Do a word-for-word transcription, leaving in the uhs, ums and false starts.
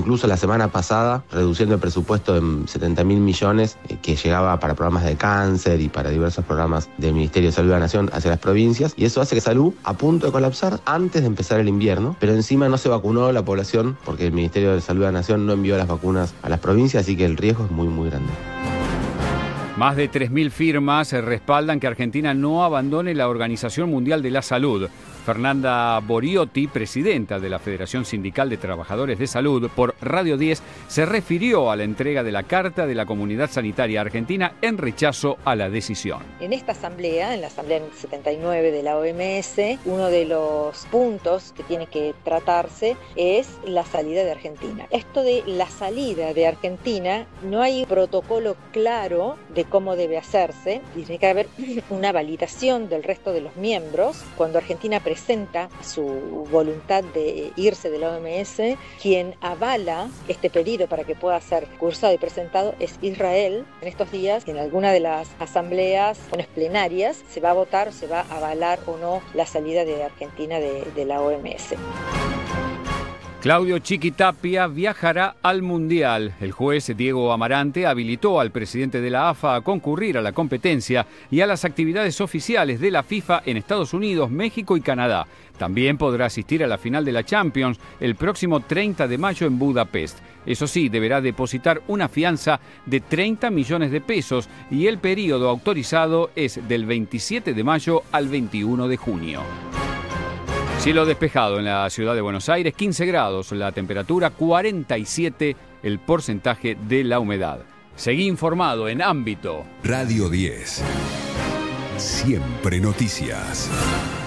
incluso la semana pasada reduciendo el presupuesto en setenta mil millones eh, que llegaba para programas de cáncer y para diversos programas del Ministerio de Salud de la Nación hacia las provincias, y eso hace que Salud a punto de colapsar antes de empezar el invierno, pero encima no se vacunó la población porque el Ministerio de Salud de la Nación no envió las vacunas a las provincias, así que el riesgo es muy muy grande. Más de tres mil firmas respaldan que Argentina no abandone la Organización Mundial de la Salud. Fernanda Boriotti, presidenta de la Federación Sindical de Trabajadores de Salud, por Radio diez, se refirió a la entrega de la Carta de la Comunidad Sanitaria Argentina en rechazo a la decisión. En esta asamblea, en la asamblea setenta y nueve de la O M S, uno de los puntos que tiene que tratarse es la salida de Argentina. Esto de la salida de Argentina, no hay protocolo claro de cómo debe hacerse. Tiene que haber una validación del resto de los miembros. Cuando Argentina presenta su voluntad de irse de la O M S, quien avala este pedido para que pueda ser cursado y presentado es Israel. En estos días, en alguna de las asambleas plenarias, se va a votar, se va a avalar o no la salida de Argentina de, de la O M S. Claudio Chiquitapia viajará al Mundial. El juez Diego Amarante habilitó al presidente de la A F A a concurrir a la competencia y a las actividades oficiales de la FIFA en Estados Unidos, México y Canadá. También podrá asistir a la final de la Champions el próximo treinta de mayo en Budapest. Eso sí, deberá depositar una fianza de treinta millones de pesos y el periodo autorizado es del veintisiete de mayo al veintiuno de junio. Cielo despejado en la ciudad de Buenos Aires, quince grados, la temperatura cuarenta y siete, el porcentaje de la humedad. Seguí informado en Ámbito. Radio diez. Siempre noticias.